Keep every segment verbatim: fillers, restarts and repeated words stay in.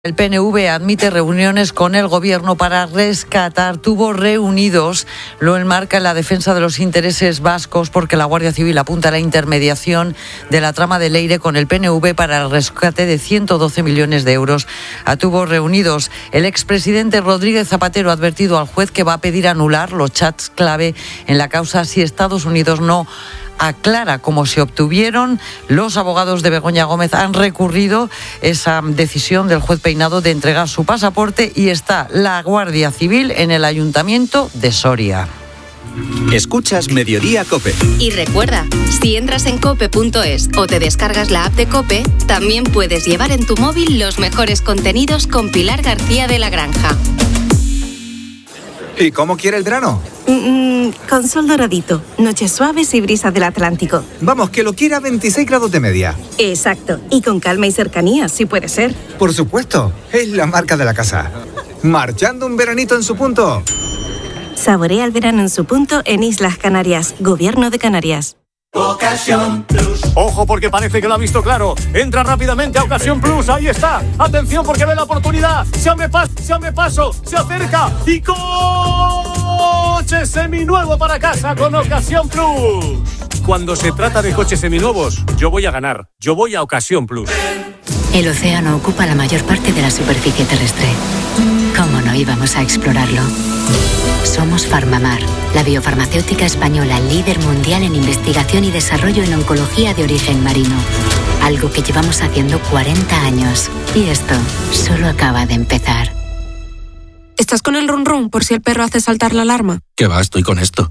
El P N V admite reuniones con el Gobierno para rescatar. Tuvo reunidos, lo enmarca en la defensa de los intereses vascos, porque la Guardia Civil apunta a la intermediación de la trama de Leire con el P N V para el rescate de ciento doce millones de euros. A tuvo reunidos. El expresidente Rodríguez Zapatero ha advertido al juez que va a pedir anular los chats clave en la causa si Estados Unidos no aclara cómo se obtuvieron. Los abogados de Begoña Gómez han recurrido esa decisión del juez Peinado de entregar su pasaporte y está la Guardia Civil en el Ayuntamiento de Soria. Escuchas Mediodía COPE. Y recuerda, si entras en cope punto es o te descargas la app de COPE, también puedes llevar en tu móvil los mejores contenidos con Pilar García de la Granja. ¿Y cómo quiere el verano? Mm, con sol doradito, noches suaves y brisas del Atlántico. Vamos, que lo quiera a veintiséis grados de media. Exacto, y con calma y cercanía, si puede ser. Por supuesto, es la marca de la casa. Marchando un veranito en su punto. Saborea el verano en su punto en Islas Canarias, Gobierno de Canarias. Ocasión Plus. Ojo, porque parece que lo ha visto claro. Entra rápidamente a Ocasión Plus. Ahí está. Atención, porque ve la oportunidad. Se abre paso, se abre paso, se acerca y coche seminuevo para casa con Ocasión Plus. Cuando se trata de coches seminuevos, yo voy a ganar. Yo voy a Ocasión Plus. El océano ocupa la mayor parte de la superficie terrestre. ¿Cómo no íbamos a explorarlo? Somos Farmamar, la biofarmacéutica española líder mundial en investigación y desarrollo en oncología de origen marino. Algo que llevamos haciendo cuarenta años. Y esto solo acaba de empezar. ¿Estás con el run run por si el perro hace saltar la alarma? ¿Qué va? Estoy con esto.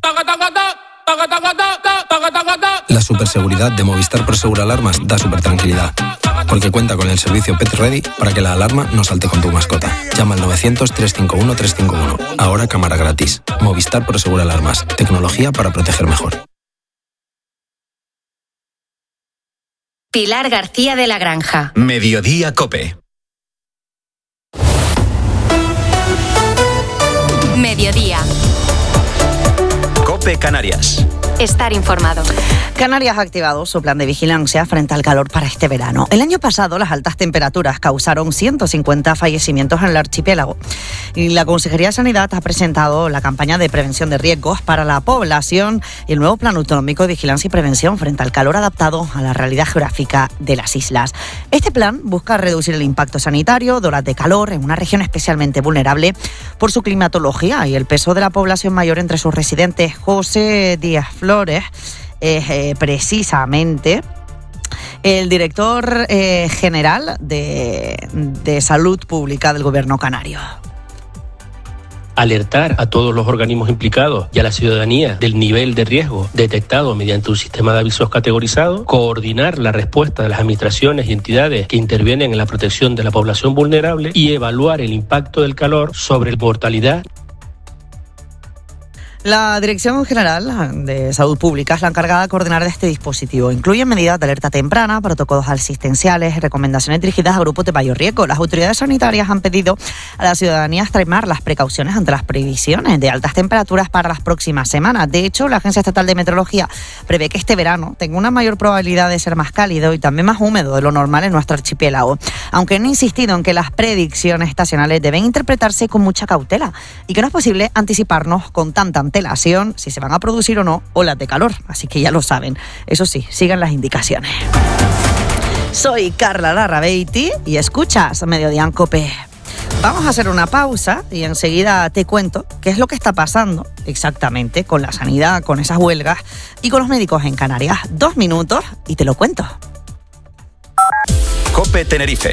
La superseguridad de Movistar Prosegur Alarmas da super tranquilidad, porque cuenta con el servicio Pet Ready para que la alarma no salte con tu mascota. Llama al novecientos, trescientos cincuenta y uno, trescientos cincuenta y uno. Ahora cámara gratis. Movistar Prosegur Alarmas. Tecnología para proteger mejor. Pilar García de la Granja. Mediodía COPE. Mediodía. COPE Canarias. Estar informado. Canarias ha activado su plan de vigilancia frente al calor para este verano. El año pasado las altas temperaturas causaron ciento cincuenta fallecimientos en el archipiélago y la Consejería de Sanidad ha presentado la campaña de prevención de riesgos para la población y el nuevo plan autonómico de vigilancia y prevención frente al calor adaptado a la realidad geográfica de las islas. Este plan busca reducir el impacto sanitario de olas de calor en una región especialmente vulnerable por su climatología y el peso de la población mayor entre sus residentes. José Díaz Flores es eh, precisamente el director eh, general de, de Salud Pública del Gobierno canario. Alertar a todos los organismos implicados y a la ciudadanía del nivel de riesgo detectado mediante un sistema de avisos categorizados, coordinar la respuesta de las administraciones y entidades que intervienen en la protección de la población vulnerable y evaluar el impacto del calor sobre la mortalidad. La Dirección General de Salud Pública es la encargada de coordinar este dispositivo. Incluye medidas de alerta temprana, protocolos asistenciales y recomendaciones dirigidas a grupos de mayor riesgo. Las autoridades sanitarias han pedido a la ciudadanía extremar las precauciones ante las previsiones de altas temperaturas para las próximas semanas. De hecho, la Agencia Estatal de Meteorología prevé que este verano tenga una mayor probabilidad de ser más cálido y también más húmedo de lo normal en nuestro archipiélago. Aunque han insistido en que las predicciones estacionales deben interpretarse con mucha cautela y que no es posible anticiparnos con tanta antelación si se van a producir o no olas de calor, así que ya lo saben. Eso sí, sigan las indicaciones. Soy Carla Larrabeiti y escuchas Mediodía en COPE. Vamos a hacer una pausa y enseguida te cuento qué es lo que está pasando exactamente con la sanidad, con esas huelgas y con los médicos en Canarias. Dos minutos y te lo cuento. COPE Tenerife.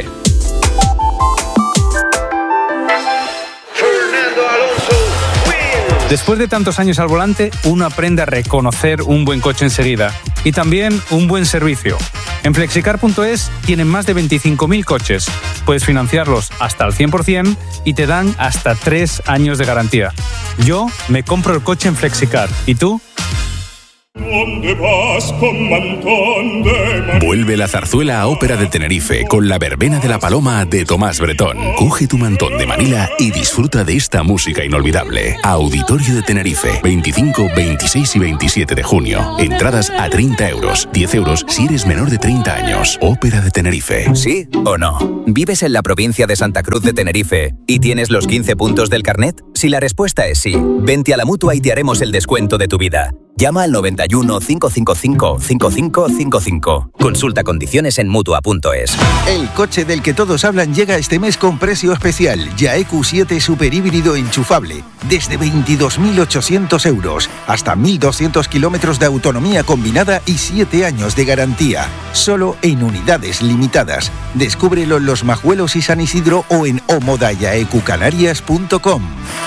Después de tantos años al volante, uno aprende a reconocer un buen coche enseguida y también un buen servicio. En flexicar punto es tienen más de veinticinco mil coches. Puedes financiarlos hasta al cien por ciento y te dan hasta tres años de garantía. Yo me compro el coche en Flexicar. ¿Y tú? ¿Dónde vas con mantón de... Vuelve la zarzuela a Ópera de Tenerife con la verbena de la Paloma de Tomás Bretón. Coge tu mantón de Manila y disfruta de esta música inolvidable. Auditorio de Tenerife, veinticinco, veintiséis y veintisiete de junio. Entradas a treinta euros, diez euros si eres menor de treinta años. Ópera de Tenerife. ¿Sí o no? ¿Vives en la provincia de Santa Cruz de Tenerife y tienes los quince puntos del carnet? Si la respuesta es sí, vente a la Mutua y te haremos el descuento de tu vida. Llama al noventa y uno, cinco cinco cinco, cinco cinco cinco cinco. Consulta condiciones en Mutua punto es. El coche del que todos hablan llega este mes con precio especial. Ya E Q siete super híbrido enchufable. Desde veintidós mil ochocientos euros. Hasta mil doscientos kilómetros de autonomía combinada y siete años de garantía. Solo en unidades limitadas. Descúbrelo en Los Majuelos y San Isidro o en omodayaecucanarias punto com.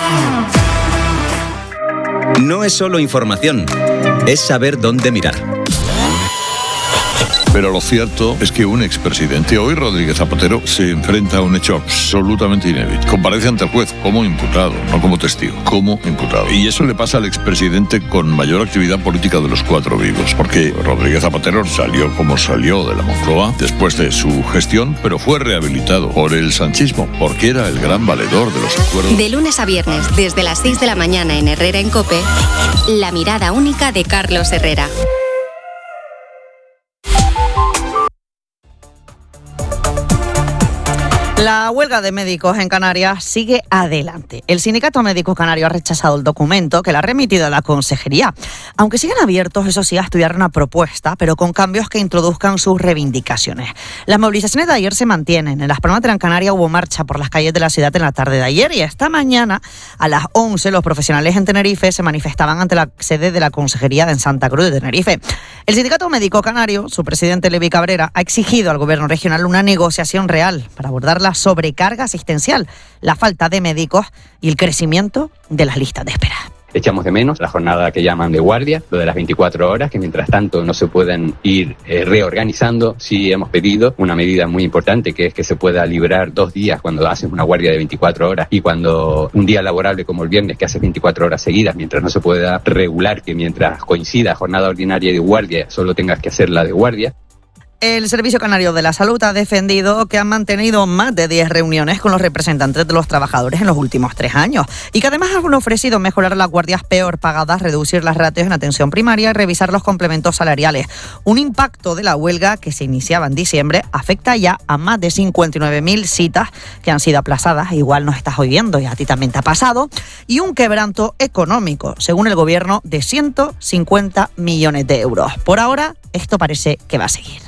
No es solo información, es saber dónde mirar. Pero lo cierto es que un expresidente, hoy Rodríguez Zapatero, se enfrenta a un hecho absolutamente inédito. Comparece ante el juez como imputado, no como testigo, como imputado. Y eso le pasa al expresidente con mayor actividad política de los cuatro vivos, porque Rodríguez Zapatero salió como salió de la Moncloa después de su gestión, pero fue rehabilitado por el sanchismo, porque era el gran valedor de los acuerdos. De lunes a viernes, desde las seis de la mañana en Herrera en COPE, la mirada única de Carlos Herrera. La huelga de médicos en Canarias sigue adelante. El Sindicato Médico Canario ha rechazado el documento que le ha remitido a la Consejería, aunque siguen abiertos, eso sí, a estudiar una propuesta, pero con cambios que introduzcan sus reivindicaciones. Las movilizaciones de ayer se mantienen. En Las Palmas de Gran Canaria hubo marcha por las calles de la ciudad en la tarde de ayer y esta mañana a las once los profesionales en Tenerife se manifestaban ante la sede de la Consejería de Santa Cruz de Tenerife. El Sindicato Médico Canario, su presidente Levi Cabrera, ha exigido al Gobierno regional una negociación real para abordar la sobrecarga asistencial, la falta de médicos y el crecimiento de las listas de espera. Echamos de menos la jornada que llaman de guardia, lo de las veinticuatro horas, que mientras tanto no se pueden ir eh, reorganizando. Sí hemos pedido una medida muy importante, que es que se pueda librar dos días cuando haces una guardia de veinticuatro horas y cuando un día laborable como el viernes que haces veinticuatro horas seguidas, mientras no se pueda regular que mientras coincida jornada ordinaria y de guardia solo tengas que hacer la de guardia. El Servicio Canario de la Salud ha defendido que han mantenido más de diez reuniones con los representantes de los trabajadores en los últimos tres años y que además han ofrecido mejorar las guardias peor pagadas, reducir las ratios en atención primaria y revisar los complementos salariales. Un impacto de la huelga que se iniciaba en diciembre afecta ya a más de cincuenta y nueve mil citas que han sido aplazadas, igual nos estás oyendo y a ti también te ha pasado, y un quebranto económico, según el Gobierno, de ciento cincuenta millones de euros. Por ahora, esto parece que va a seguir.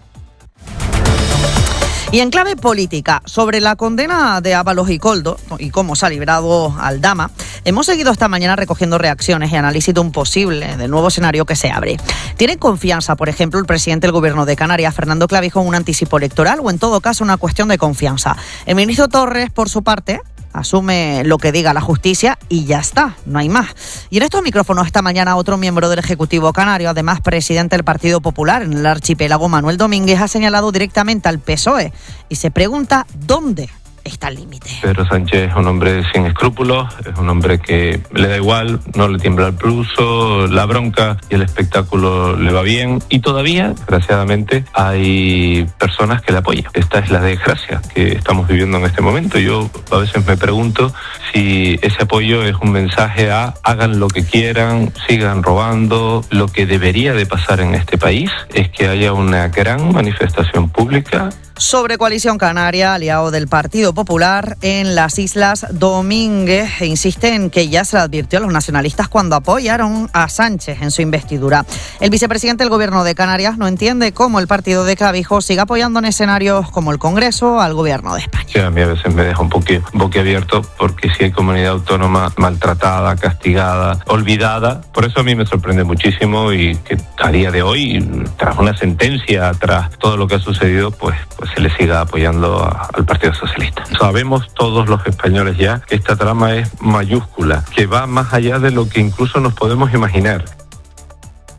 Y en clave política, sobre la condena de Ábalos y Koldo y cómo se ha librado Aldama, hemos seguido esta mañana recogiendo reacciones y análisis de un posible, del nuevo escenario que se abre. ¿Tiene confianza, por ejemplo, el presidente del Gobierno de Canarias, Fernando Clavijo, en un anticipo electoral o en todo caso una cuestión de confianza? El ministro Torres, por su parte, asume lo que diga la justicia y ya está, no hay más. Y en estos micrófonos esta mañana otro miembro del Ejecutivo Canario, además presidente del Partido Popular en el archipiélago, Manuel Domínguez, ha señalado directamente al P S O E y se pregunta dónde está el límite. Pedro Sánchez es un hombre sin escrúpulos, es un hombre que le da igual, no le tiembla el pulso, la bronca y el espectáculo le va bien y todavía, desgraciadamente, hay personas que le apoyan. Esta es la desgracia que estamos viviendo en este momento. Yo a veces me pregunto si ese apoyo es un mensaje a hagan lo que quieran, sigan robando. Lo que debería de pasar en este país es que haya una gran manifestación pública. Sobre Coalición Canaria, aliado del Partido Popular en las Islas, Domínguez insiste en que ya se le advirtió a los nacionalistas cuando apoyaron a Sánchez en su investidura. El vicepresidente del Gobierno de Canarias no entiende cómo el partido de Clavijo sigue apoyando en escenarios como el Congreso al Gobierno de España. Sí, a mí a veces me deja un poco boquiabierto porque si hay comunidad autónoma maltratada, castigada, olvidada, por eso a mí me sorprende muchísimo y que a día de hoy, tras una sentencia, tras todo lo que ha sucedido, pues, pues se le siga apoyando a, al Partido Socialista. Sabemos todos los españoles ya que esta trama es mayúscula, que va más allá de lo que incluso nos podemos imaginar.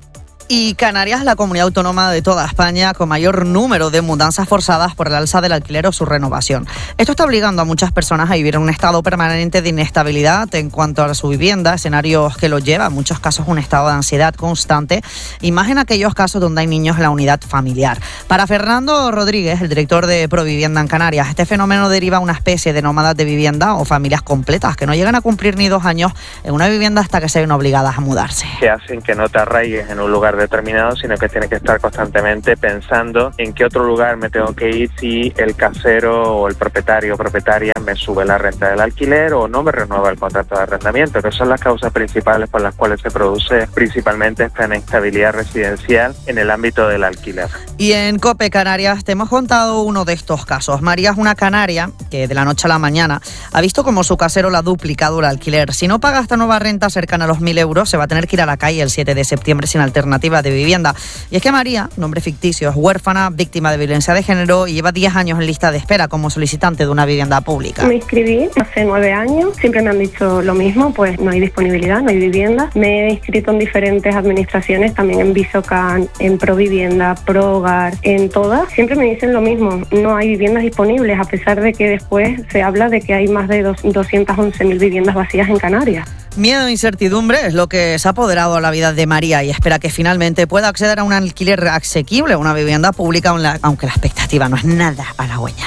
Y Canarias es la comunidad autónoma de toda España con mayor número de mudanzas forzadas por el alza del alquiler o su renovación. Esto está obligando a muchas personas a vivir en un estado permanente de inestabilidad en cuanto a su vivienda, escenarios que los lleva en muchos casos a un estado de ansiedad constante, y más en aquellos casos donde hay niños en la unidad familiar. Para Fernando Rodríguez, el director de Provivienda en Canarias, este fenómeno deriva a una especie de nómadas de vivienda o familias completas que no llegan a cumplir ni dos años en una vivienda hasta que se ven obligadas a mudarse. Que hacen que no te arraigues en un lugar determinado, sino que tienes que estar constantemente pensando en qué otro lugar me tengo que ir si el casero o el propietario o propietaria me sube la renta del alquiler o no me renueva el contrato de arrendamiento, que son las causas principales por las cuales se produce principalmente esta inestabilidad residencial en el ámbito del alquiler. Y en COPE Canarias te hemos contado uno de estos casos. María es una canaria que de la noche a la mañana ha visto como su casero le ha duplicado el alquiler. Si no paga esta nueva renta cercana a los mil euros, se va a tener que ir a la calle el siete de septiembre sin alternativa de vivienda. Y es que María, nombre ficticio, es huérfana, víctima de violencia de género y lleva diez años en lista de espera como solicitante de una vivienda pública. Me inscribí hace nueve años, siempre me han dicho lo mismo, pues no hay disponibilidad, no hay vivienda. Me he inscrito en diferentes administraciones, también en Visocan, en Provivienda, Prohogar, en todas. Siempre me dicen lo mismo, no hay viviendas disponibles, a pesar de que después se habla de que hay más de doscientas once mil viviendas vacías en Canarias. Miedo e incertidumbre es lo que se ha apoderado a la vida de María y espera que finalmente pueda acceder a un alquiler asequible, una vivienda pública, aunque la expectativa no es nada halagüeña.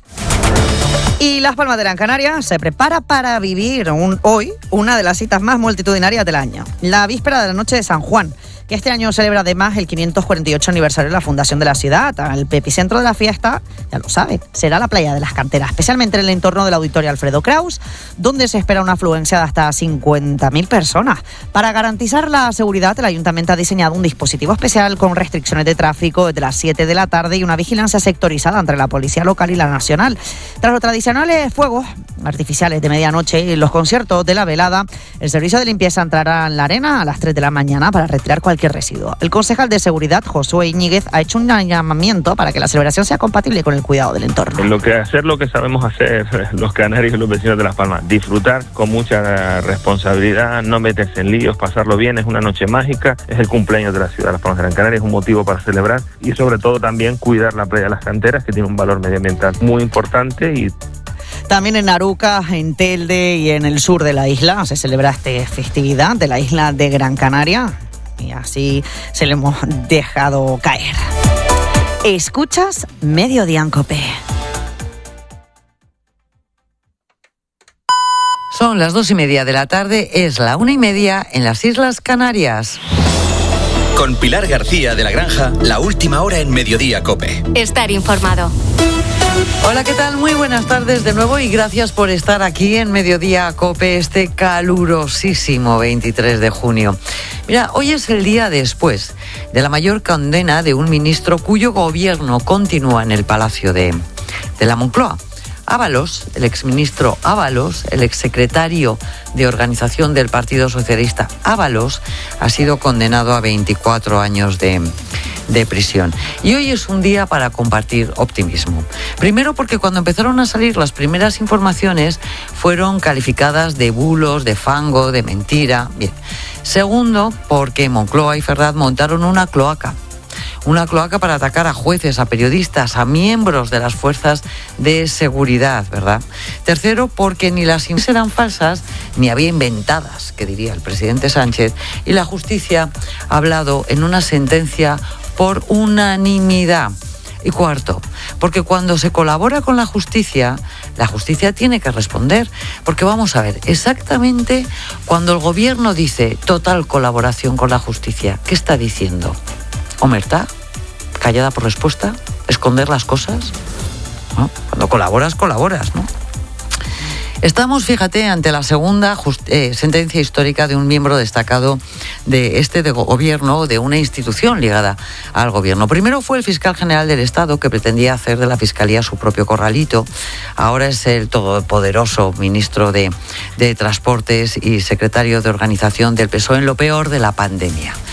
Y Las Palmas de Gran Canaria se prepara para vivir un, hoy una de las citas más multitudinarias del año, la víspera de la noche de San Juan, que este año celebra además el quinientos cuarenta y ocho aniversario de la fundación de la ciudad. El epicentro de la fiesta, ya lo saben, será la Playa de las Canteras, especialmente en el entorno del Auditorio Alfredo Kraus, donde se espera una afluencia de hasta cincuenta mil personas. Para garantizar la seguridad, el Ayuntamiento ha diseñado un dispositivo especial con restricciones de tráfico desde las siete de la tarde y una vigilancia sectorizada entre la Policía Local y la Nacional. Tras los tradicionales fuegos artificiales de medianoche y los conciertos de la velada, el servicio de limpieza entrará en la arena a las tres de la mañana para retirar cualquier residuo. El concejal de Seguridad, Josué Íñiguez, ha hecho un llamamiento para que la celebración sea compatible con el cuidado del entorno. Lo que hacer lo que sabemos hacer los canarios y los vecinos de Las Palmas, disfrutar con mucha responsabilidad, no meterse en líos, pasarlo bien, es una noche mágica, es el cumpleaños de la ciudad de Las Palmas de Gran Canaria, es un motivo para celebrar y sobre todo también cuidar la Playa de las Canteras, que tiene un valor medioambiental muy importante. Y también en Aruca, en Telde y en el sur de la isla se celebra esta festividad de la isla de Gran Canaria. Y así se le hemos dejado caer. Escuchas Mediodía en COPE. Son las dos y media de la tarde, es la una y media en las Islas Canarias. Con Pilar García de la Granja, la última hora en Mediodía COPE. Estar informado. Hola, ¿qué tal? Muy buenas tardes de nuevo y gracias por estar aquí en Mediodía COPE este calurosísimo veintitrés de junio. Mira, hoy es el día después de la mayor condena de un ministro cuyo gobierno continúa en el Palacio de, de la Moncloa. Ábalos, el exministro Ábalos, el exsecretario de organización del Partido Socialista Ábalos, ha sido condenado a veinticuatro años de, de prisión. Y hoy es un día para compartir optimismo. Primero porque cuando empezaron a salir las primeras informaciones fueron calificadas de bulos, de fango, de mentira. Bien. Segundo, porque Moncloa y Ferraz montaron una cloaca. Una cloaca para atacar a jueces, a periodistas, a miembros de las fuerzas de seguridad, ¿verdad? Tercero, porque ni las informaciones eran falsas ni había inventadas, que diría el presidente Sánchez, y la justicia ha hablado en una sentencia por unanimidad. Y cuarto, porque cuando se colabora con la justicia, la justicia tiene que responder. Porque vamos a ver, exactamente cuando el gobierno dice total colaboración con la justicia, ¿qué está diciendo? ¿Omertá? ¿Callada por respuesta? ¿Esconder las cosas? ¿No? Cuando colaboras, colaboras, ¿no? Estamos, fíjate, ante la segunda just- eh, sentencia histórica de un miembro destacado de este de gobierno, de una institución ligada al gobierno. Primero fue el fiscal general del Estado, que pretendía hacer de la Fiscalía su propio corralito. Ahora es el todopoderoso ministro de, de Transportes y secretario de Organización del P S O E en lo peor de la pandemia.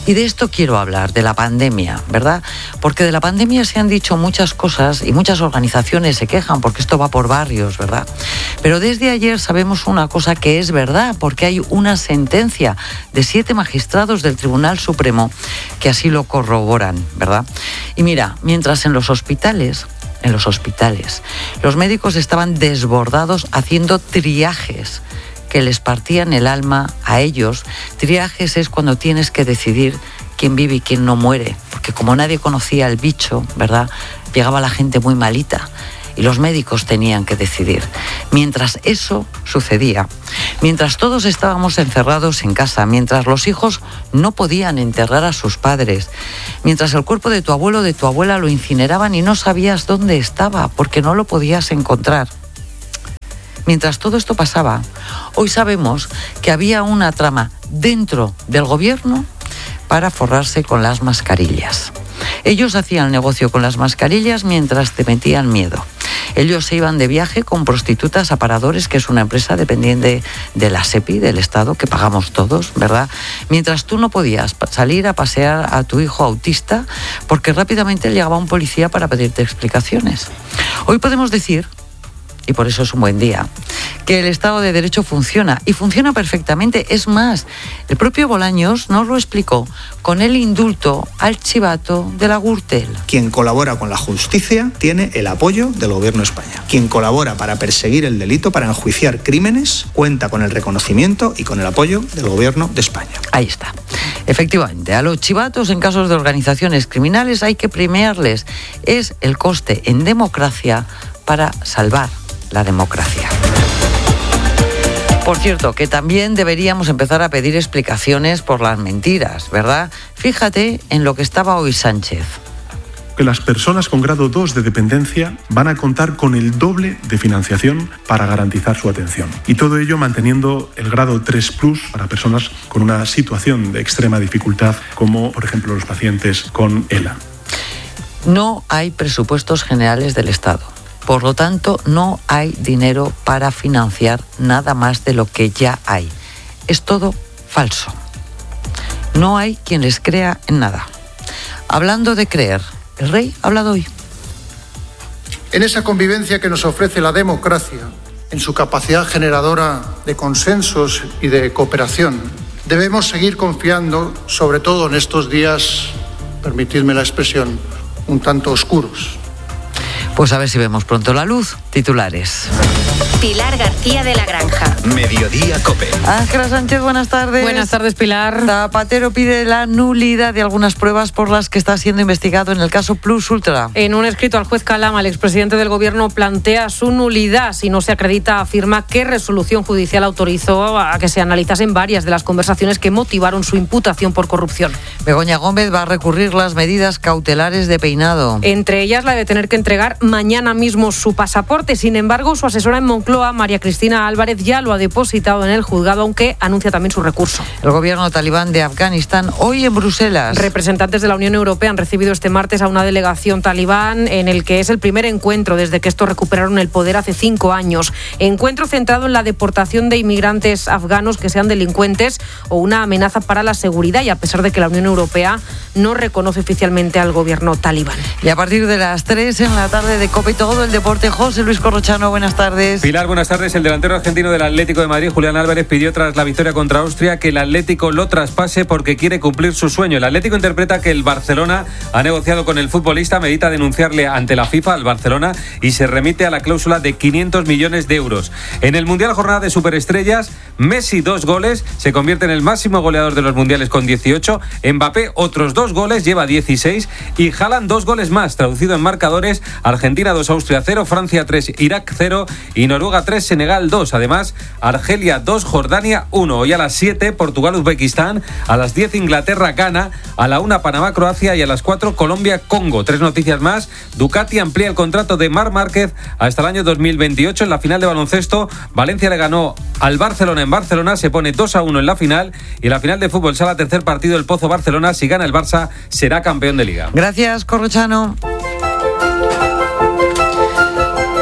Y de esto quiero hablar, de la pandemia, ¿verdad? Porque de la pandemia se han dicho muchas cosas y muchas organizaciones se quejan porque esto va por barrios, ¿verdad? Pero desde ayer sabemos una cosa que es verdad, porque hay una sentencia de siete magistrados del Tribunal Supremo que así lo corroboran, ¿verdad? Y mira, mientras en los hospitales, en los hospitales, los médicos estaban desbordados haciendo triajes que les partían el alma a ellos. Triajes es cuando tienes que decidir quién vive y quién no muere, porque como nadie conocía el bicho, ¿verdad?, llegaba la gente muy malita y los médicos tenían que decidir. Mientras eso sucedía, mientras todos estábamos encerrados en casa, mientras los hijos no podían enterrar a sus padres, mientras el cuerpo de tu abuelo o de tu abuela lo incineraban y no sabías dónde estaba porque no lo podías encontrar. Mientras todo esto pasaba, hoy sabemos que había una trama dentro del gobierno para forrarse con las mascarillas. Ellos hacían negocio con las mascarillas mientras te metían miedo. Ellos se iban de viaje con prostitutas a Paradores, que es una empresa dependiente de la SEPI, del Estado, que pagamos todos, ¿verdad? Mientras tú no podías salir a pasear a tu hijo autista porque rápidamente llegaba un policía para pedirte explicaciones. Hoy podemos decir, y por eso es un buen día, que el Estado de Derecho funciona, y funciona perfectamente. Es más, el propio Bolaños nos lo explicó con el indulto al chivato de la Gürtel. Quien colabora con la justicia tiene el apoyo del Gobierno de España. Quien colabora para perseguir el delito, para enjuiciar crímenes, cuenta con el reconocimiento y con el apoyo del Gobierno de España. Ahí está. Efectivamente, a los chivatos en casos de organizaciones criminales hay que premiarles. Es el coste en democracia para salvar la democracia. Por cierto, que también deberíamos empezar a pedir explicaciones por las mentiras, ¿verdad? Fíjate en lo que estaba hoy Sánchez. Que las personas con grado dos de dependencia van a contar con el doble de financiación para garantizar su atención. Y todo ello manteniendo el grado tres plus para personas con una situación de extrema dificultad, como por ejemplo los pacientes con ELA. No hay presupuestos generales del Estado. Por lo tanto, no hay dinero para financiar nada más de lo que ya hay. Es todo falso. No hay quien les crea en nada. Hablando de creer, el rey ha hablado hoy. En esa convivencia que nos ofrece la democracia, en su capacidad generadora de consensos y de cooperación, debemos seguir confiando, sobre todo en estos días, permitidme la expresión, un tanto oscuros. Pues a ver si vemos pronto la luz. Titulares. Pilar García de la Granja. Mediodía COPE. Ángela Sánchez, buenas tardes. Buenas tardes, Pilar. Zapatero pide la nulidad de algunas pruebas por las que está siendo investigado en el caso Plus Ultra. En un escrito al juez Calama, el expresidente del Gobierno plantea su nulidad. Si no se acredita, afirma que resolución judicial autorizó a que se analizasen varias de las conversaciones que motivaron su imputación por corrupción. Begoña Gómez va a recurrir las medidas cautelares de Peinado. Entre ellas la de tener que entregar mañana mismo su pasaporte. Sin embargo, su asesora en Moncloa, María Cristina Álvarez, ya lo ha depositado en el juzgado, aunque anuncia también su recurso. El gobierno talibán de Afganistán hoy en Bruselas. Representantes de la Unión Europea han recibido este martes a una delegación talibán en el que es el primer encuentro desde que estos recuperaron el poder hace cinco años. Encuentro centrado en la deportación de inmigrantes afganos que sean delincuentes o una amenaza para la seguridad, y a pesar de que la Unión Europea no reconoce oficialmente al gobierno talibán. Y a partir de las tres en la tarde de COPE todo el deporte, José Luis Corrochano, buenas tardes. Pilar, buenas tardes. El delantero argentino del Atlético de Madrid, Julián Álvarez, pidió tras la victoria contra Austria que el Atlético lo traspase porque quiere cumplir su sueño. El Atlético interpreta que el Barcelona ha negociado con el futbolista, medita denunciarle ante la FIFA al Barcelona y se remite a la cláusula de quinientos millones de euros. En el Mundial Jornada de Superestrellas, Messi dos goles, se convierte en el máximo goleador de los mundiales con dieciocho, Mbappé otros dos goles, lleva dieciséis, y Haaland dos goles más, traducido en marcadores: Argentina dos, Austria cero, Francia tres, Irak cero y Noruega tres, Senegal dos. Además, Argelia dos, Jordania uno. Hoy a las siete, Portugal-Uzbekistán, a las diez, Inglaterra-Ghana, a la una, Panamá-Croacia y a las cuatro, Colombia-Congo. Tres noticias más. Ducati amplía el contrato de Marc Márquez hasta el año dos mil veintiocho. En la final de baloncesto, Valencia le ganó al Barcelona en Barcelona, se pone dos a uno en la final, y en la final de fútbol sala, tercer partido, el Pozo Barcelona. Si gana el Barça, será campeón de Liga. Gracias, Corrochano. Bueno,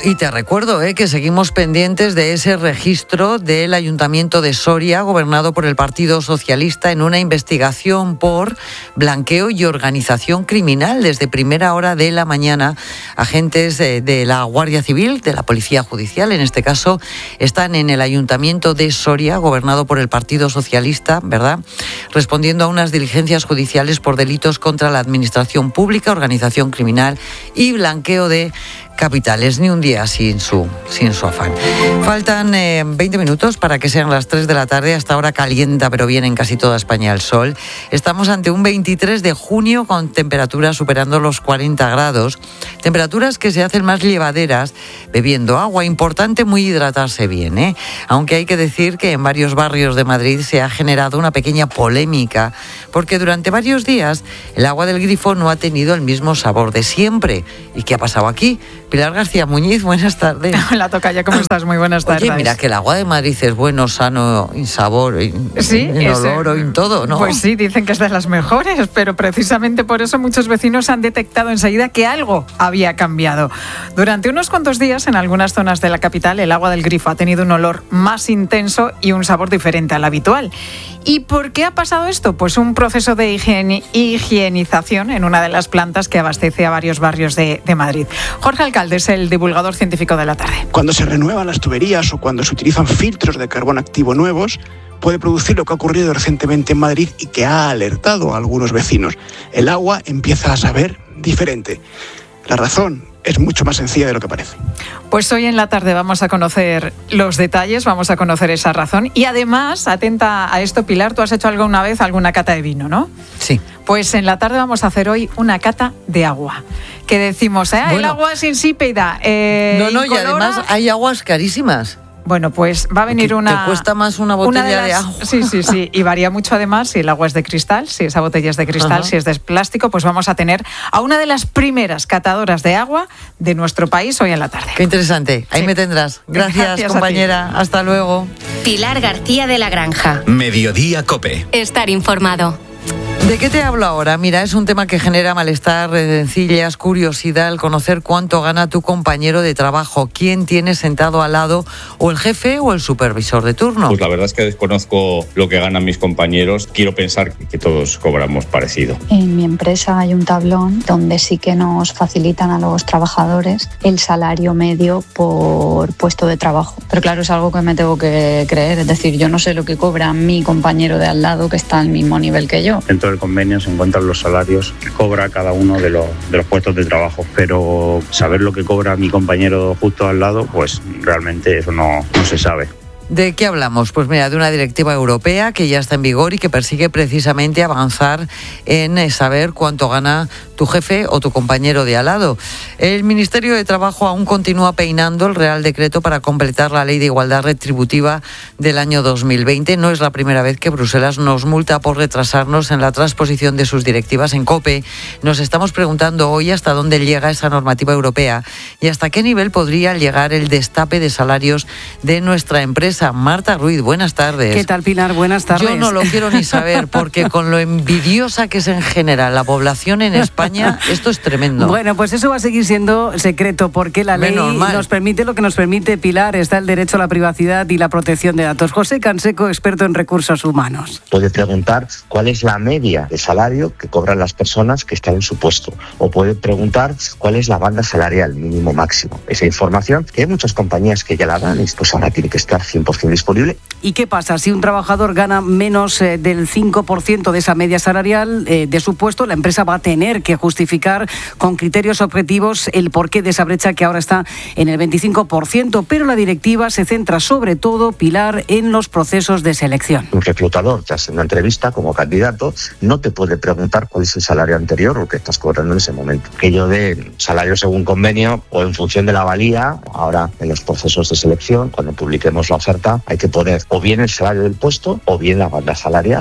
Y te recuerdo eh, que seguimos pendientes de ese registro del Ayuntamiento de Soria, gobernado por el Partido Socialista, en una investigación por blanqueo y organización criminal. Desde primera hora de la mañana, agentes de, de la Guardia Civil, de la Policía Judicial, en este caso, están en el Ayuntamiento de Soria, gobernado por el Partido Socialista, ¿verdad?, respondiendo a unas diligencias judiciales por delitos contra la administración pública, organización criminal y blanqueo de capitales. Ni un día sin su, sin su afán. Faltan eh, veinte minutos para que sean las tres de la tarde. Hasta ahora calienta, pero viene en casi toda España el sol. Estamos ante un veintitrés de junio con temperaturas superando los cuarenta grados. Temperaturas que se hacen más llevaderas bebiendo agua. Importante muy hidratarse bien, ¿eh? Aunque hay que decir que en varios barrios de Madrid se ha generado una pequeña polémica porque durante varios días el agua del grifo no ha tenido el mismo sabor de siempre. ¿Y qué ha pasado aquí? Pilar García Muñiz, buenas tardes. Hola, tocaya, ¿cómo estás? Muy buenas tardes. Oye, mira que el agua de Madrid es bueno, sano, en sabor, en, sí, en olor, en todo, ¿no? Pues sí, dicen que es de las mejores, pero precisamente por eso muchos vecinos han detectado enseguida que algo había cambiado. Durante unos cuantos días, en algunas zonas de la capital, el agua del grifo ha tenido un olor más intenso y un sabor diferente al habitual. ¿Y por qué ha pasado esto? Pues un proceso de higiene, higienización en una de las plantas que abastece a varios barrios de, de Madrid. Jorge Alcalde es el divulgador científico de la tarde. Cuando se renuevan las tuberías o cuando se utilizan filtros de carbón activo nuevos, puede producir lo que ha ocurrido recientemente en Madrid y que ha alertado a algunos vecinos. El agua empieza a saber diferente. La razón es mucho más sencilla de lo que parece. Pues hoy en la tarde vamos a conocer los detalles, vamos a conocer esa razón. Y además, atenta a esto, Pilar, tú has hecho alguna vez alguna cata de vino, ¿no? Sí. Pues en la tarde vamos a hacer hoy una cata de agua. Que decimos, ¿eh? Bueno. El agua es insípida. Eh, no, no, incolora. Y además hay aguas carísimas. Bueno, pues va a venir una... Te cuesta más una botella una de, las, de agua. Sí, sí, sí. Y varía mucho además si el agua es de cristal, si esa botella es de cristal, Ajá. si es de plástico. Pues vamos a tener a una de las primeras catadoras de agua de nuestro país hoy en la tarde. Qué interesante. Ahí sí. me tendrás. Gracias, Gracias compañera. Hasta luego. Pilar García de la Granja. Mediodía COPE. Estar informado. ¿De qué te hablo ahora? Mira, es un tema que genera malestar, rencillas, curiosidad, el conocer cuánto gana tu compañero de trabajo, quién tiene sentado al lado, o el jefe o el supervisor de turno. Pues la verdad es que desconozco lo que ganan mis compañeros. Quiero pensar que todos cobramos parecido. En mi empresa hay un tablón donde sí que nos facilitan a los trabajadores el salario medio por puesto de trabajo. Pero claro, es algo que me tengo que creer. Es decir, yo no sé lo que cobra mi compañero de al lado que está al mismo nivel que yo. Dentro del convenio se encuentran los salarios que cobra cada uno de los, de los puestos de trabajo, pero saber lo que cobra mi compañero justo al lado, pues realmente eso no, no se sabe. ¿De qué hablamos? Pues mira, de una directiva europea que ya está en vigor y que persigue precisamente avanzar en saber cuánto gana tu jefe o tu compañero de al lado. El Ministerio de Trabajo aún continúa peinando el Real Decreto para completar la Ley de Igualdad Retributiva del año dos mil veinte. No es la primera vez que Bruselas nos multa por retrasarnos en la transposición de sus directivas. En COPE nos estamos preguntando hoy hasta dónde llega esa normativa europea y hasta qué nivel podría llegar el destape de salarios de nuestra empresa. Marta Ruiz, buenas tardes. ¿Qué tal, Pilar? Buenas tardes. Yo no lo quiero ni saber, porque con lo envidiosa que es en general la población en España, esto es tremendo. Bueno, pues eso va a seguir siendo secreto, porque la ley nos permite lo que nos permite, Pilar. Está el derecho a la privacidad y la protección de datos. José Canseco, experto en recursos humanos. Puede preguntar cuál es la media de salario que cobran las personas que están en su puesto. O puede preguntar cuál es la banda salarial mínimo máximo. Esa información, que hay muchas compañías que ya la dan, y pues ahora tiene que estar cien por ciento disponible. ¿Y qué pasa? Si un trabajador gana menos eh, del cinco por ciento de esa media salarial eh, de su puesto, la empresa va a tener que justificar con criterios objetivos el porqué de esa brecha que ahora está en el veinticinco por ciento. Pero la directiva se centra sobre todo, Pilar, en los procesos de selección. Un reclutador que hace una entrevista como candidato no te puede preguntar cuál es el salario anterior o que estás cobrando en ese momento. Que yo dé salario según convenio o en función de la valía. Ahora, en los procesos de selección, cuando publiquemos la oferta, hay que poner o bien el salario del puesto o bien la banda salarial.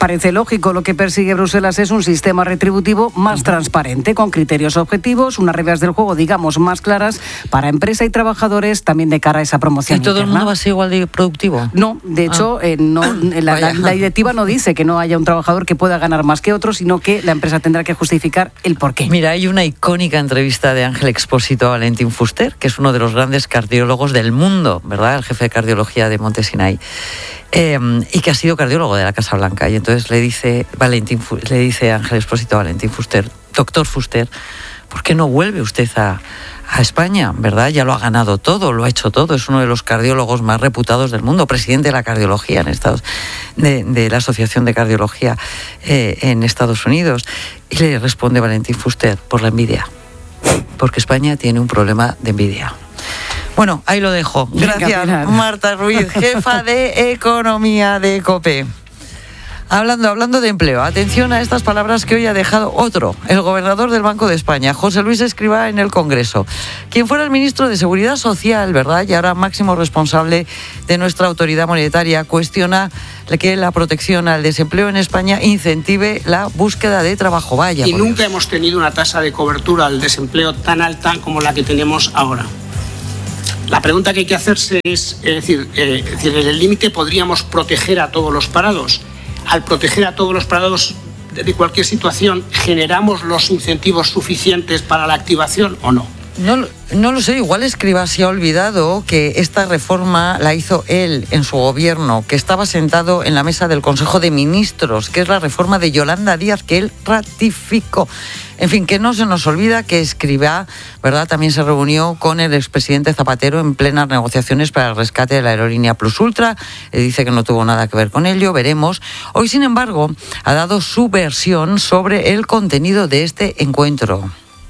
parece lógico. Lo que persigue Bruselas es un sistema retributivo más transparente, con criterios objetivos, unas reglas del juego, digamos, más claras para empresa y trabajadores, también de cara a esa promoción ¿Y todo interna. el mundo va a ser igual de productivo? No, de hecho, Ah. eh, no, la, la, la directiva no dice que no haya un trabajador que pueda ganar más que otro, sino que la empresa tendrá que justificar el porqué. Mira, hay una icónica entrevista de Ángel Expósito a Valentín Fuster, que es uno de los grandes cardiólogos del mundo, ¿verdad? El jefe de cardiología de Monte Sinai. Eh, y que ha sido cardiólogo de la Casa Blanca. Y entonces le dice Valentín, le dice Ángel Expósito a Valentín Fuster, doctor Fuster, ¿por qué no vuelve usted a, a España? ¿Verdad? Ya lo ha ganado todo, lo ha hecho todo. Es uno de los cardiólogos más reputados del mundo, presidente de la cardiología en Estados, de, de la Asociación de Cardiología eh, en Estados Unidos. Y le responde Valentín Fuster, por la envidia. Porque España tiene un problema de envidia. Bueno, ahí lo dejo. Gracias, Venga, Marta Ruiz, jefa de Economía de COPE. Hablando, hablando de empleo, atención a estas palabras que hoy ha dejado otro, el gobernador del Banco de España, José Luis Escrivá, en el Congreso. Quien fuera el ministro de Seguridad Social, ¿verdad?, y ahora máximo responsable de nuestra autoridad monetaria, cuestiona que la protección al desempleo en España incentive la búsqueda de trabajo. Vaya. Y nunca hemos tenido una tasa de cobertura al desempleo tan alta como la que tenemos ahora. La pregunta que hay que hacerse es, es decir, eh, es decir, en el límite podríamos proteger a todos los parados. Al proteger a todos los parados de, de cualquier situación, ¿generamos los incentivos suficientes para la activación o no? No, no lo sé, igual Escrivá se ha olvidado que esta reforma la hizo él en su gobierno, que estaba sentado en la mesa del Consejo de Ministros, que es la reforma de Yolanda Díaz que él ratificó. En fin, que no se nos olvida que Escrivá, ¿verdad?, también se reunió con el expresidente Zapatero en plenas negociaciones para el rescate de la aerolínea Plus Ultra. Él dice que no tuvo nada que ver con ello, veremos. Hoy, sin embargo, ha dado su versión sobre el contenido de este encuentro.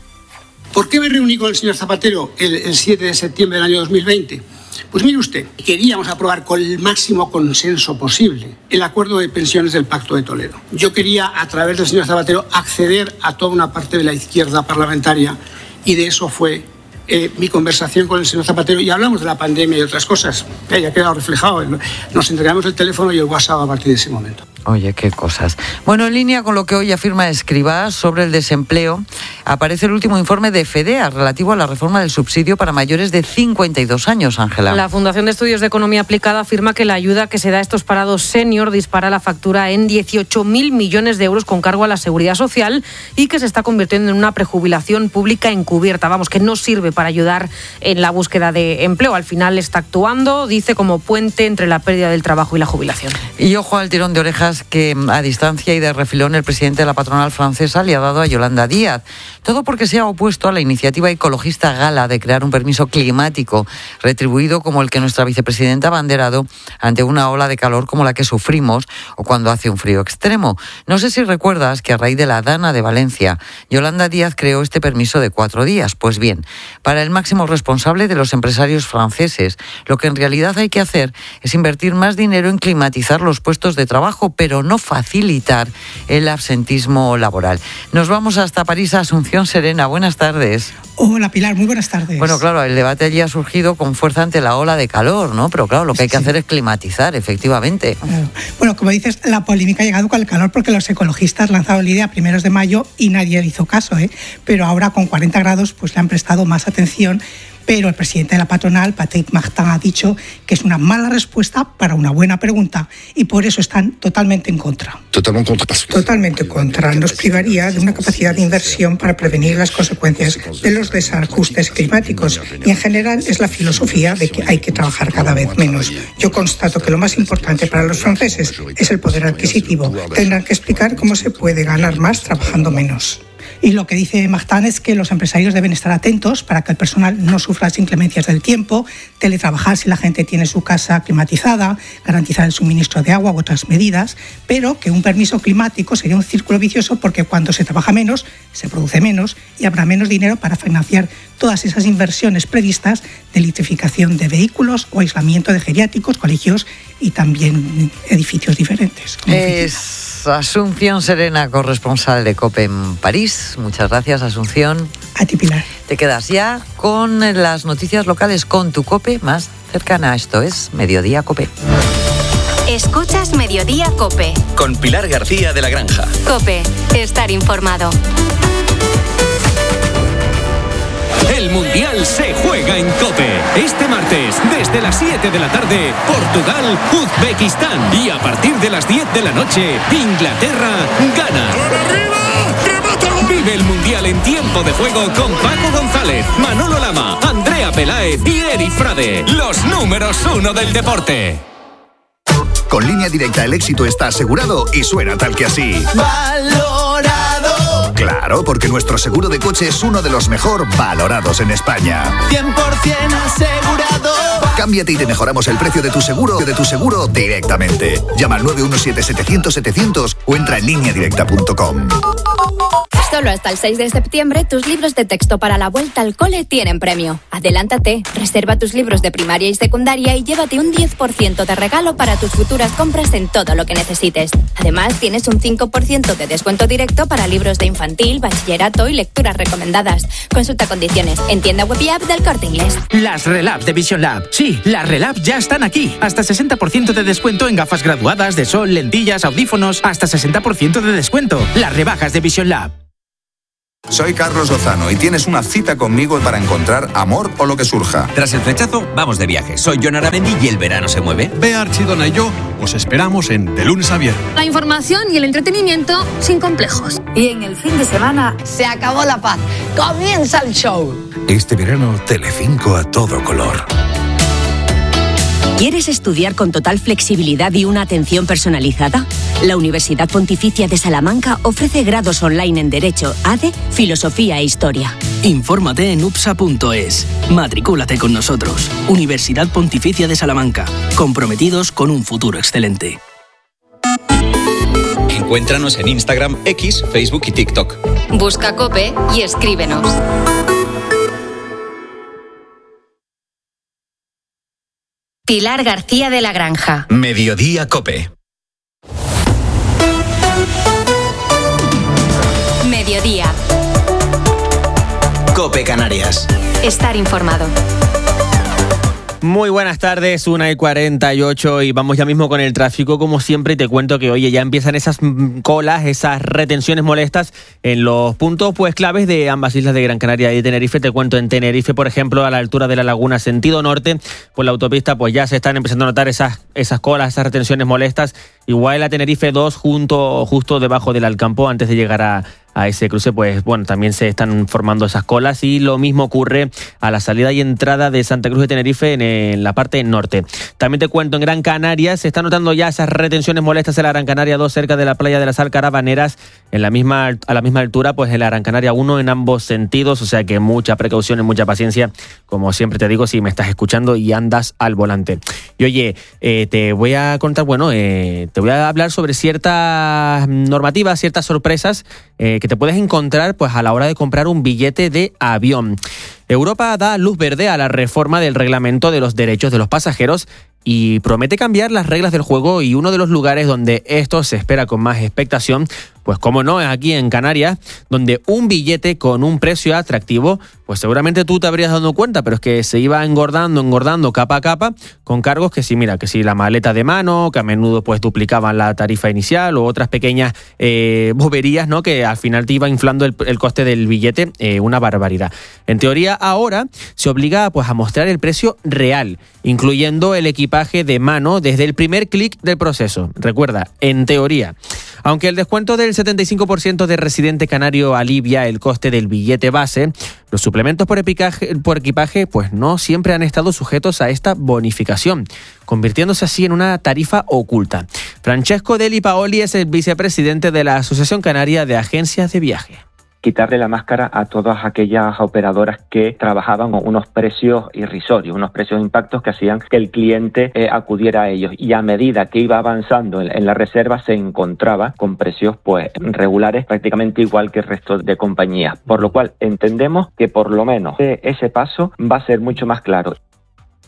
¿Por qué me reuní con el señor Zapatero el, el siete de septiembre del año dos mil veinte? Pues mire usted, queríamos aprobar con el máximo consenso posible el acuerdo de pensiones del Pacto de Toledo. Yo quería, a través del señor Zapatero, acceder a toda una parte de la izquierda parlamentaria y de eso fue eh, mi conversación con el señor Zapatero y hablamos de la pandemia y otras cosas. Eh, ya ha quedado reflejado. Nos entregamos el teléfono y el WhatsApp a partir de ese momento. Oye, qué cosas. Bueno, en línea con lo que hoy afirma Escrivá sobre el desempleo, aparece el último informe de FEDEA relativo a la reforma del subsidio para mayores de cincuenta y dos años, Ángela. La Fundación de Estudios de Economía Aplicada afirma que la ayuda que se da a estos parados senior dispara la factura en dieciocho mil millones de euros con cargo a la seguridad social y que se está convirtiendo en una prejubilación pública encubierta. Vamos, que no sirve para ayudar en la búsqueda de empleo. Al final está actuando, dice, como puente entre la pérdida del trabajo y la jubilación. Y ojo al tirón de orejas que a distancia y de refilón el presidente de la patronal francesa le ha dado a Yolanda Díaz. Todo porque se ha opuesto a la iniciativa ecologista Gala de crear un permiso climático retribuido como el que nuestra vicepresidenta ha abanderado ante una ola de calor como la que sufrimos o cuando hace un frío extremo. No sé si recuerdas que a raíz de la Dana de Valencia, Yolanda Díaz creó este permiso de cuatro días. Pues bien, para el máximo responsable de los empresarios franceses, lo que en realidad hay que hacer es invertir más dinero en climatizar los puestos de trabajo, pero no facilitar el absentismo laboral. Nos vamos hasta París, a Asunción Serena. Buenas tardes. Hola Pilar, muy buenas tardes. Bueno, claro, el debate allí ha surgido con fuerza ante la ola de calor, ¿no? Pero claro, lo que hay que sí. hacer es climatizar, efectivamente. Claro. Bueno, como dices, la polémica ha llegado con el calor porque los ecologistas lanzaron la idea a primeros de mayo y nadie le hizo caso, ¿eh? Pero ahora con cuarenta grados pues le han prestado más atención. Pero el presidente de la patronal, Patrick Martin, ha dicho que es una mala respuesta para una buena pregunta y por eso están totalmente en contra. Totalmente contra. Totalmente contra. Nos privaría de una capacidad de inversión para prevenir las consecuencias de los desajustes climáticos y en general es la filosofía de que hay que trabajar cada vez menos. Yo constato que lo más importante para los franceses es el poder adquisitivo. Tendrán que explicar cómo se puede ganar más trabajando menos. Y lo que dice Martin es que los empresarios deben estar atentos para que el personal no sufra las inclemencias del tiempo, teletrabajar si la gente tiene su casa climatizada, garantizar el suministro de agua u otras medidas, pero que un permiso climático sería un círculo vicioso porque cuando se trabaja menos, se produce menos y habrá menos dinero para financiar todas esas inversiones previstas de electrificación de vehículos o aislamiento de geriátricos, colegios y también edificios diferentes. Es Asunción Serena, corresponsal de COPE en París. Muchas gracias, Asunción. A ti, Pilar. Te quedas ya con las noticias locales con tu COPE más cercana. Esto es Mediodía COPE. Escuchas Mediodía COPE. Con Pilar García de la Granja. COPE. Estar informado. El Mundial se juega en COPE. Este martes, desde las siete de la tarde, Portugal, Uzbekistán. Y a partir de las diez de la noche, Inglaterra, Ghana. Vive el Mundial en tiempo de juego con Paco González, Manolo Lama, Andrea Peláez y Eri Frade. Los números uno del deporte. Con Línea Directa el éxito está asegurado y suena tal que así. ¡Valorado! Claro, porque nuestro seguro de coche es uno de los mejor valorados en España. cien por ciento asegurado. Cámbiate y te mejoramos el precio de tu seguro de tu seguro directamente. Llama al nueve uno siete setecientos setecientos o entra en línea directa punto com. Solo hasta el seis de septiembre, tus libros de texto para la vuelta al cole tienen premio. Adelántate, reserva tus libros de primaria y secundaria y llévate un diez por ciento de regalo para tus futuras compras en todo lo que necesites. Además, tienes un cinco por ciento de descuento directo para libros de infantil, bachillerato y lecturas recomendadas. Consulta condiciones en tienda web y app del Corte Inglés. Las Relab de Vision Lab. Sí, las Relab ya están aquí. Hasta sesenta por ciento de descuento en gafas graduadas, de sol, lentillas, audífonos. Hasta sesenta por ciento de descuento. Las rebajas de Vision Lab. Soy Carlos Lozano y tienes una cita conmigo para encontrar amor o lo que surja. Tras el flechazo, vamos de viaje. Soy Jon Aramendi y el verano se mueve. Bea Archidona y yo os esperamos en De Lunes a Viernes. La información y el entretenimiento sin complejos. Y en el fin de semana se acabó la paz. Comienza el show. Este verano, Telecinco a todo color. ¿Quieres estudiar con total flexibilidad y una atención personalizada? La Universidad Pontificia de Salamanca ofrece grados online en Derecho, A D E, Filosofía e Historia. Infórmate en upsa punto es. Matricúlate con nosotros. Universidad Pontificia de Salamanca. Comprometidos con un futuro excelente. Encuéntranos en Instagram, X, Facebook y TikTok. Busca COPE y escríbenos. Pilar García de la Granja. Mediodía COPE. Mediodía. COPE Canarias. Estar informado. Muy buenas tardes, una y cuarenta y ocho y vamos ya mismo con el tráfico como siempre y te cuento que oye ya empiezan esas colas, esas retenciones molestas en los puntos pues claves de ambas islas de Gran Canaria y de Tenerife. Te cuento en Tenerife, por ejemplo, a la altura de la Laguna sentido norte, pues la autopista pues ya se están empezando a notar esas, esas colas, esas retenciones molestas. Igual a Tenerife dos junto, justo debajo del Alcampo antes de llegar a a ese cruce, pues bueno, también se están formando esas colas y lo mismo ocurre a la salida y entrada de Santa Cruz de Tenerife en, en la parte norte. También te cuento, en Gran Canaria se están notando ya esas retenciones molestas en la Gran Canaria dos cerca de la playa de las Alcarabaneras, en la misma, a la misma altura, pues en la Gran Canaria uno en ambos sentidos, o sea que mucha precaución y mucha paciencia, como siempre te digo, si me estás escuchando y andas al volante. Y oye, eh, te voy a contar, bueno, eh, te voy a hablar sobre ciertas normativas, ciertas sorpresas eh, que te puedes encontrar pues a la hora de comprar un billete de avión. Europa da luz verde a la reforma del reglamento de los derechos de los pasajeros y promete cambiar las reglas del juego, y uno de los lugares donde esto se espera con más expectación, pues como no, es aquí en Canarias, donde un billete con un precio atractivo, pues seguramente tú te habrías dado cuenta, pero es que se iba engordando, engordando capa a capa, con cargos que sí, mira, que sí, la maleta de mano, que a menudo pues duplicaban la tarifa inicial, o otras pequeñas eh, boberías, ¿no?, que al final te iba inflando el, el coste del billete, eh, una barbaridad. En teoría, ahora se obliga pues a mostrar el precio real, incluyendo el equipaje de mano desde el primer clic del proceso. Recuerda, en teoría. Aunque el descuento del setenta y cinco por ciento de residente canario alivia el coste del billete base, los suplementos por equipaje, por equipaje pues no siempre han estado sujetos a esta bonificación, convirtiéndose así en una tarifa oculta. Francesco Deli Paoli es el vicepresidente de la Asociación Canaria de Agencias de Viaje. Quitarle la máscara a todas aquellas operadoras que trabajaban con unos precios irrisorios, unos precios de impactos que hacían que el cliente eh, acudiera a ellos, y a medida que iba avanzando en, en la reserva se encontraba con precios pues regulares, prácticamente igual que el resto de compañías, por lo cual entendemos que por lo menos ese paso va a ser mucho más claro.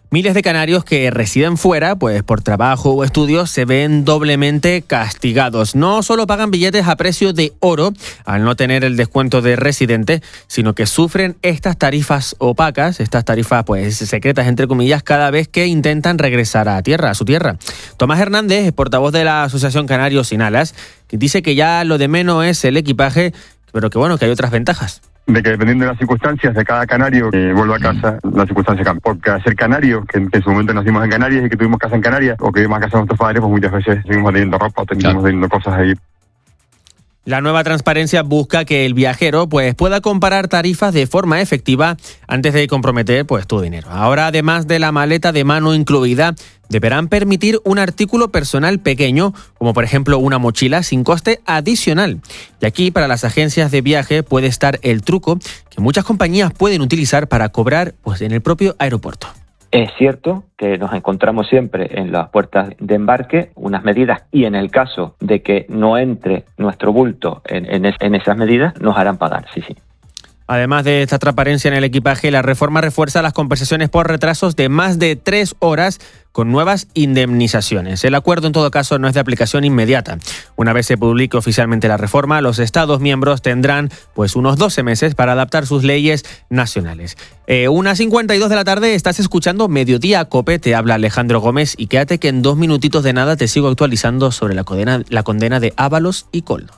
Miles de canarios que residen fuera, pues por trabajo o estudios, se ven doblemente castigados. No solo pagan billetes a precio de oro al no tener el descuento de residente, sino que sufren estas tarifas opacas, estas tarifas pues secretas entre comillas, cada vez que intentan regresar a tierra, a su tierra. Tomás Hernández, portavoz de la Asociación Canarios Sin Alas, dice que ya lo de menos es el equipaje, pero que bueno, que hay otras ventajas. De que dependiendo de las circunstancias de cada canario que vuelva a casa, las circunstancias cambian. Porque al ser canario, que, que en su momento nacimos en Canarias y que tuvimos casa en Canarias, o que vivimos a casa de nuestros padres, pues muchas veces seguimos teniendo ropa, seguimos teniendo cosas ahí. La nueva transparencia busca que el viajero pues, pueda comparar tarifas de forma efectiva antes de comprometer pues, tu dinero. Ahora, además de la maleta de mano incluida, deberán permitir un artículo personal pequeño, como por ejemplo una mochila, sin coste adicional. Y aquí, para las agencias de viaje, puede estar el truco que muchas compañías pueden utilizar para cobrar pues, en el propio aeropuerto. Es cierto que nos encontramos siempre en las puertas de embarque unas medidas y en el caso de que no entre nuestro bulto en, en, es, en esas medidas, nos harán pagar, sí, sí. Además de esta transparencia en el equipaje, la reforma refuerza las compensaciones por retrasos de más de tres horas con nuevas indemnizaciones. El acuerdo, en todo caso, no es de aplicación inmediata. Una vez se publique oficialmente la reforma, los Estados miembros tendrán pues unos doce meses para adaptar sus leyes nacionales. Eh, una cincuenta y dos de la tarde, estás escuchando Mediodía Cope, te habla Alejandro Gómez y quédate que en dos minutitos de nada te sigo actualizando sobre la condena, la condena de Ábalos y Koldo.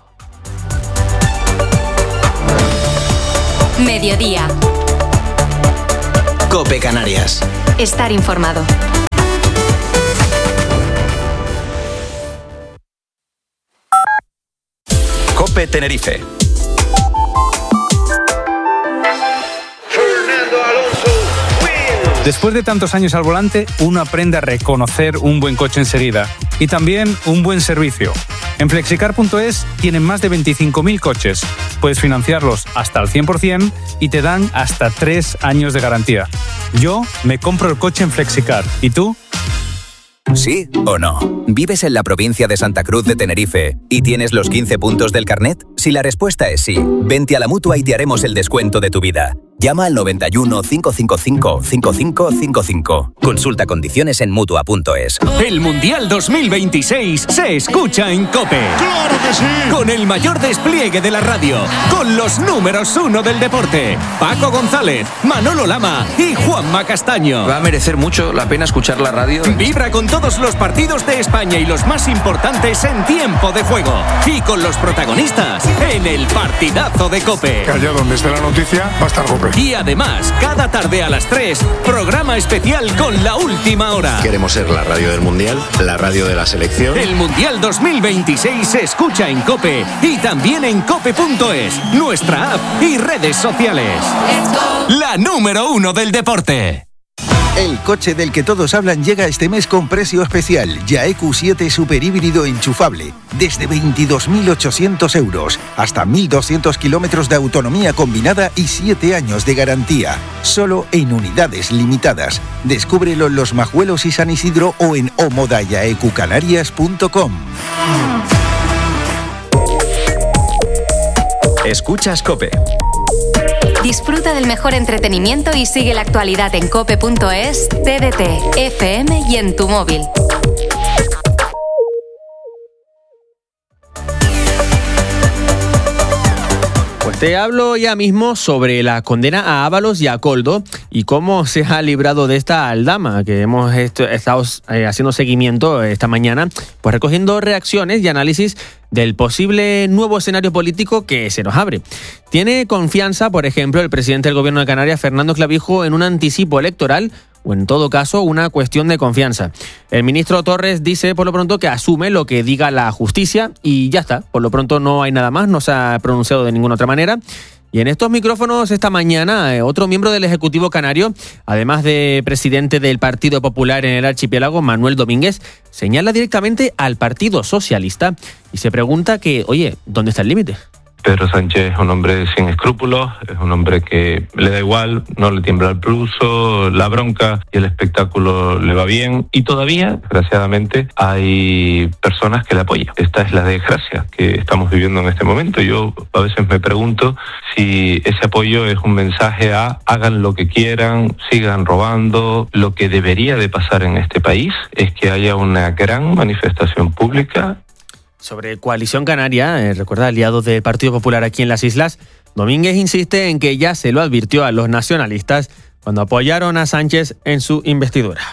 Mediodía. Cope Canarias. Estar informado. Cope Tenerife. Después de tantos años al volante, uno aprende a reconocer un buen coche enseguida y también un buen servicio. En flexicar punto es tienen más de veinticinco mil coches. Puedes financiarlos hasta el cien por ciento y te dan hasta tres años de garantía. Yo me compro el coche en Flexicar. ¿Y tú? ¿Sí o no? ¿Vives en la provincia de Santa Cruz de Tenerife y tienes los quince puntos del carnet? Si la respuesta es sí, vente a la Mutua y te haremos el descuento de tu vida. Llama al noventa y uno, cinco cinco cinco, cinco cinco cinco cinco. Consulta condiciones en Mutua punto es. El Mundial dos mil veintiséis se escucha en COPE. ¡Claro que sí! Con el mayor despliegue de la radio, con los números uno del deporte, Paco González, Manolo Lama y Juanma Castaño. Va a merecer mucho la pena escuchar la radio. Vibra con todos los partidos de España y los más importantes en tiempo de juego. Y con los protagonistas en el partidazo de COPE. Que allá donde esté la noticia va a estar COPE. Y además, cada tarde a las tres, programa especial con la última hora. Queremos ser la radio del Mundial, la radio de la selección. El Mundial dos mil veintiséis se escucha en COPE y también en cope punto es, nuestra app y redes sociales. La número uno del deporte. El coche del que todos hablan llega este mes con precio especial. YAE Q siete super híbrido enchufable. Desde veintidós mil ochocientos euros. Hasta mil doscientos kilómetros de autonomía combinada y siete años de garantía. Solo en unidades limitadas. Descúbrelo en Los Majuelos y San Isidro o en omoda yaeq canarias punto com. Escuchas COPE. Disfruta del mejor entretenimiento y sigue la actualidad en cope punto es, T D T, F M y en tu móvil. Pues te hablo ya mismo sobre la condena a Ábalos y a Koldo y cómo se ha librado de esta aldama que hemos estado haciendo seguimiento esta mañana, pues recogiendo reacciones y análisis del posible nuevo escenario político que se nos abre. ¿Tiene confianza, por ejemplo, el presidente del Gobierno de Canarias, Fernando Clavijo, en un anticipo electoral o, en todo caso, una cuestión de confianza? El ministro Torres dice, por lo pronto, que asume lo que diga la justicia y ya está. Por lo pronto no hay nada más, no se ha pronunciado de ninguna otra manera. Y en estos micrófonos esta mañana, eh, otro miembro del Ejecutivo Canario, además de presidente del Partido Popular en el archipiélago, Manuel Domínguez, señala directamente al Partido Socialista y se pregunta que, oye, ¿dónde está el límite? Pedro Sánchez es un hombre sin escrúpulos, es un hombre que le da igual, no le tiembla el pulso, la bronca y el espectáculo le va bien. Y todavía, desgraciadamente, hay personas que le apoyan. Esta es la desgracia que estamos viviendo en este momento. Yo a veces me pregunto si ese apoyo es un mensaje a hagan lo que quieran, sigan robando. Lo que debería de pasar en este país es que haya una gran manifestación pública. Sobre Coalición Canaria, eh, recuerda, aliado del Partido Popular aquí en las islas, Domínguez insiste en que ya se lo advirtió a los nacionalistas cuando apoyaron a Sánchez en su investidura.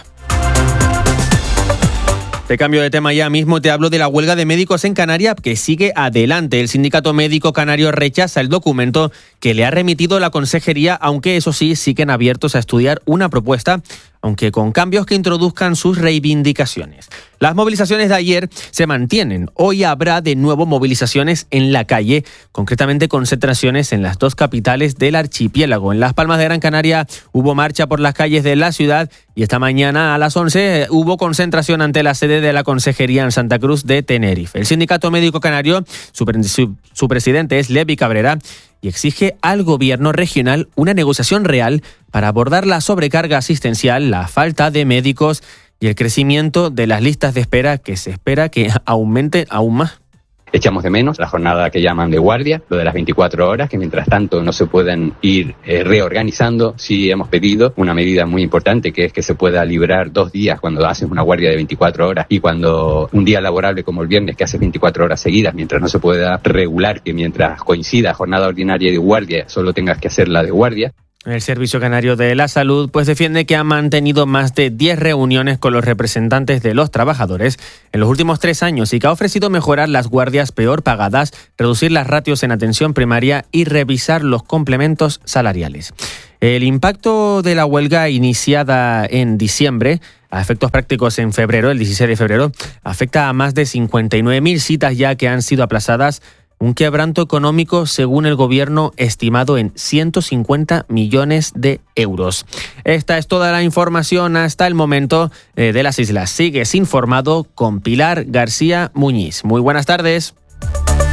Te cambio de tema ya mismo, te hablo de la huelga de médicos en Canarias que sigue adelante. El Sindicato Médico Canario rechaza el documento que le ha remitido la Consejería, aunque eso sí, siguen abiertos a estudiar una propuesta, aunque con cambios que introduzcan sus reivindicaciones. Las movilizaciones de ayer se mantienen. Hoy habrá de nuevo movilizaciones en la calle, concretamente concentraciones en las dos capitales del archipiélago. En Las Palmas de Gran Canaria hubo marcha por las calles de la ciudad y esta mañana a las once hubo concentración ante la sede de la Consejería en Santa Cruz de Tenerife. El Sindicato Médico Canario, su, su, su presidente es Levi Cabrera, y exige al gobierno regional una negociación real para abordar la sobrecarga asistencial, la falta de médicos y el crecimiento de las listas de espera que se espera que aumente aún más. Echamos de menos la jornada que llaman de guardia, lo de las veinticuatro horas, que mientras tanto no se pueden ir eh, reorganizando. Sí hemos pedido una medida muy importante, que es que se pueda librar dos días cuando haces una guardia de veinticuatro horas y cuando un día laborable como el viernes que haces veinticuatro horas seguidas, mientras no se pueda regular que mientras coincida jornada ordinaria y de guardia solo tengas que hacer la de guardia. El Servicio Canario de la Salud pues defiende que ha mantenido más de diez reuniones con los representantes de los trabajadores en los últimos tres años y que ha ofrecido mejorar las guardias peor pagadas, reducir las ratios en atención primaria y revisar los complementos salariales. El impacto de la huelga iniciada en diciembre, a efectos prácticos en febrero, el dieciséis de febrero, afecta a más de cincuenta y nueve mil citas ya que han sido aplazadas. Un quebranto económico, según el gobierno, estimado en ciento cincuenta millones de euros. Esta es toda la información hasta el momento de las islas. Sigues informado con Pilar García Muñiz. Muy buenas tardes.